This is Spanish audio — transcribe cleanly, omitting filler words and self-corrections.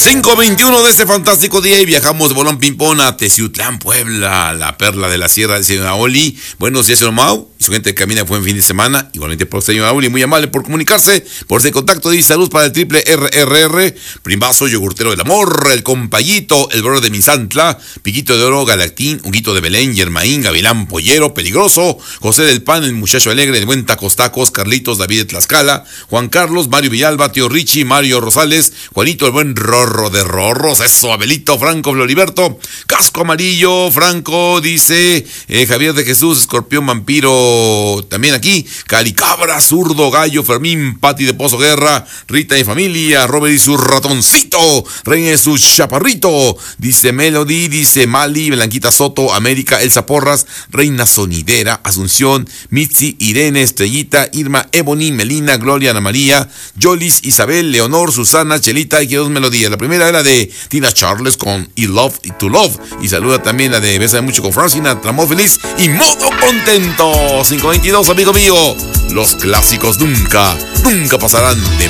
5:21 de este fantástico día y viajamos de Bolón Pimpón a Teciutlán, Puebla, la perla de la sierra del señor Aoli. Buenos días, señor Mau, y su gente que camina buen fin de semana. Igualmente por señor Aoli, muy amable por comunicarse, por ese contacto. Dice salud para el triple RRR, Primazo, yogurtero del amor, el compayito, el brother de Misantla, Piquito de Oro, Galactín, Huguito de Belén, Yermaín, Gavilán Pollero, Peligroso, José del Pan, el muchacho alegre, el buen Tacos, Carlitos, David de Tlaxcala, Juan Carlos, Mario Villalba, Tío Richie, Mario Rosales, Juanito, el buen Rorro de Rorros, eso, Abelito, Franco, Floriberto, Casco Amarillo, Franco, dice Javier de Jesús, Escorpión Vampiro, también aquí, Calicabra, Zurdo, Gallo, Fermín, Pati de Pozo Guerra, Rita y familia, Robert y su ratoncito, Reina y su chaparrito, dice Melody, dice Mali, Blanquita Soto, América, Elsa Porras, Reina Sonidera, Asunción, Mitzi, Irene, Estrellita, Irma, Ebony, Melina, Gloria, Ana María, Yolis, Isabel, Leonor, Susana, Chelita y que dos melodías. La primera era de Tina Charles con I Love It to Love. Y saluda también la de Bésame Mucho con Francina, Tramo Feliz y Modo Contento. 5:22, amigo mío. Los clásicos nunca pasarán de